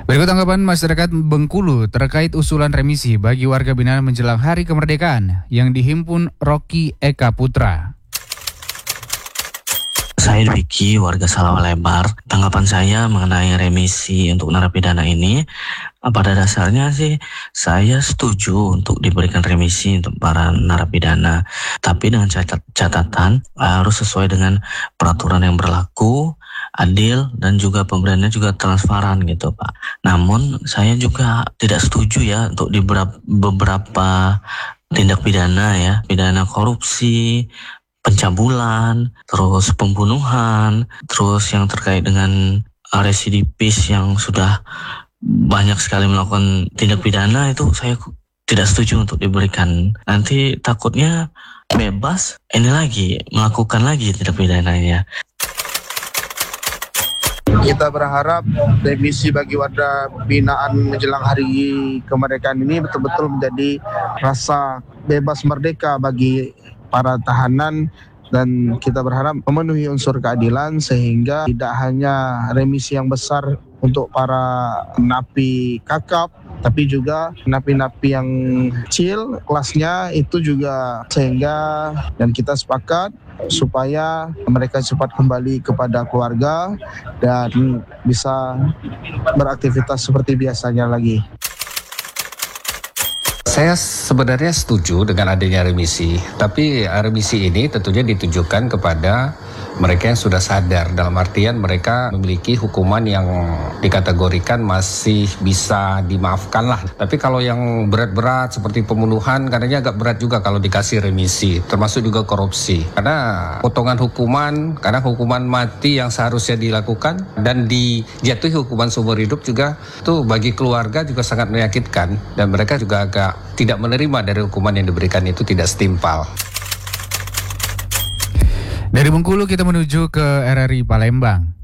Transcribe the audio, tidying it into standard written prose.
Berikut tanggapan masyarakat Bengkulu terkait usulan remisi bagi warga binaan menjelang Hari Kemerdekaan yang dihimpun Rocky Eka Putra. Saya Vicky, warga Salawa Lebar. Tanggapan saya mengenai remisi untuk narapidana ini, pada dasarnya sih saya setuju untuk diberikan remisi untuk para narapidana. Tapi dengan catatan harus sesuai dengan peraturan yang berlaku, adil, dan juga pemberiannya juga transparan gitu Pak. Namun saya juga tidak setuju ya untuk di beberapa tindak pidana ya, pidana korupsi, pencabulan, terus pembunuhan, terus yang terkait dengan residivis yang sudah banyak sekali melakukan tindak pidana, itu saya tidak setuju untuk diberikan. Nanti takutnya bebas, ini lagi melakukan lagi tindak pidananya. Kita berharap remisi bagi warga binaan menjelang Hari Kemerdekaan ini betul-betul menjadi rasa bebas merdeka bagi para tahanan, dan kita berharap memenuhi unsur keadilan sehingga tidak hanya remisi yang besar untuk para napi kakap, tapi juga napi-napi yang kecil kelasnya itu juga, sehingga dan kita sepakat supaya mereka cepat kembali kepada keluarga dan bisa beraktivitas seperti biasanya lagi. Saya sebenarnya setuju dengan adanya remisi, tapi remisi ini tentunya ditujukan kepada mereka yang sudah sadar, dalam artian mereka memiliki hukuman yang dikategorikan masih bisa dimaafkan lah. Tapi kalau yang berat-berat seperti pembunuhan, kadangnya agak berat juga kalau dikasih remisi, termasuk juga korupsi. Karena potongan hukuman, kadang hukuman mati yang seharusnya dilakukan dan dijatuhi hukuman seumur hidup juga, itu bagi keluarga juga sangat menyakitkan, dan mereka juga agak tidak menerima dari hukuman yang diberikan itu tidak setimpal. Dari Bengkulu kita menuju ke RRI Palembang.